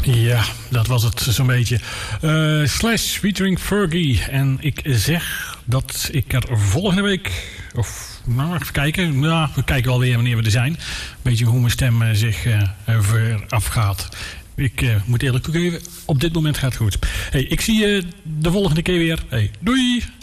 Ja, dat was het zo'n beetje. Slash featuring Fergie. En ik zeg dat ik er volgende week... Of, nou, even kijken. Ja, we kijken wel weer wanneer we er zijn. Een beetje hoe mijn stem zich vooraf gaat. Ik moet eerlijk toegeven, op dit moment gaat het goed. Hey, ik zie je de volgende keer weer. Hey, doei!